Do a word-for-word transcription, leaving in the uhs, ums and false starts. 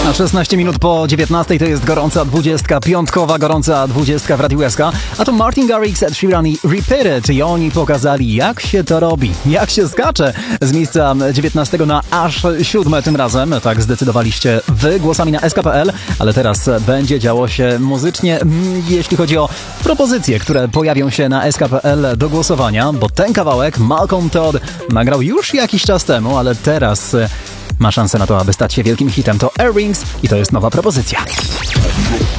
Na szesnaście minut po dziewiętnastej to jest gorąca dwudziestka, piątkowa gorąca dwudziestka w Radiu S K. A to Martin Garrix, Ed Sheeran i Repeat It. I oni pokazali, jak się to robi, jak się skacze z miejsca dziewiętnastego na aż siódme tym razem. Tak zdecydowaliście wy głosami na S K kropka P L, ale teraz będzie działo się muzycznie, jeśli chodzi o propozycje, które pojawią się na S K kropka P L do głosowania, bo ten kawałek Malcolm Todd nagrał już jakiś czas temu, ale teraz ma szansę na to, aby stać się wielkim hitem. To Earrings i to jest nowa propozycja.